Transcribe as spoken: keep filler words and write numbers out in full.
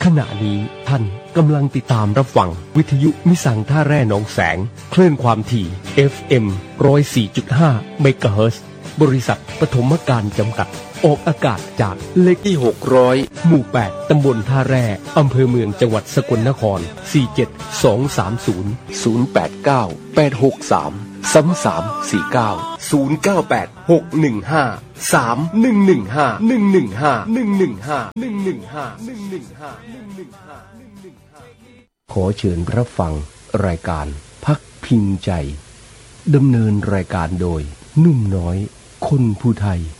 ณะนี้ท่านกำลังติดตามรับฟังวิทยุมิสังท่าแร่หนองแสงคลื่นความถี่ เอฟ เอ็ม หนึ่งศูนย์สี่จุดห้า เมกะเฮิรตซ์บริษัทปฐมการจำกัดออกอากาศจากเลขที่หกร้อยหมู่แปดตำบลท่าแร่อำเภอเมืองจังหวัดสกลนครสี่เจ็ดสองสามศูนย์ ศูนย์แปดเก้า แปดหกสาม สามสามสี่เก้า ศูนย์เก้าแปด หกหนึ่งห้า สามหนึ่งหนึ่งห้า หนึ่งหนึ่งห้า หนึ่งหนึ่งห้า หนึ่งหนึ่งห้า หนึ่งหนึ่งห้า หนึ่งหนึ่งห้า หนึ่งหนึ่งห้าขอเชิญรับฟังรายการพักพิงใจดำเนินรายการโดยนุ่มน้อยคนผู้ไทย